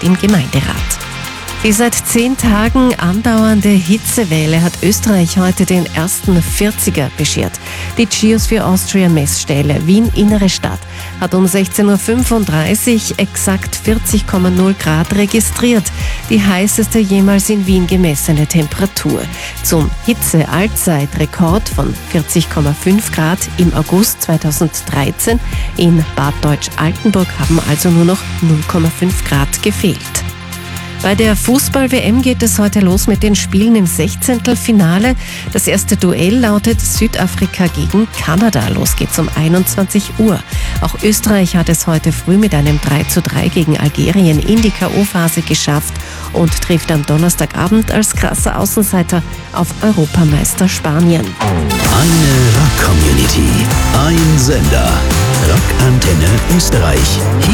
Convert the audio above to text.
im Gemeinderat. Die seit 10 Tagen andauernde Hitzewelle hat Österreich heute den ersten 40er beschert. Die Geosphere Austria Messstelle Wien Innere Stadt hat um 16.35 Uhr exakt 40,0 Grad registriert. Die heißeste jemals in Wien gemessene Temperatur. Zum Hitze-Allzeitrekord von 40,5 Grad im August 2013 in Bad Deutsch-Altenburg haben also nur noch 0,5 Grad gefehlt. Bei der Fußball-WM geht es heute los mit den Spielen im 16. Das erste Duell lautet Südafrika gegen Kanada. Los geht's um 21 Uhr. Auch Österreich hat es heute früh mit einem 3:3 gegen Algerien in die K.O.-Phase geschafft und trifft am Donnerstagabend als krasser Außenseiter auf Europameister Spanien. Eine Rock-Community, ein Sender. Rock Antenne Österreich.